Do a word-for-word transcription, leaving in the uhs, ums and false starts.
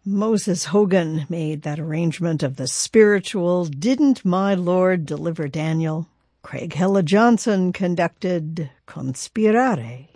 Moses Hogan made that arrangement of the spiritual Didn't My Lord Deliver Daniel? Craig Hella Johnson conducted Conspirare.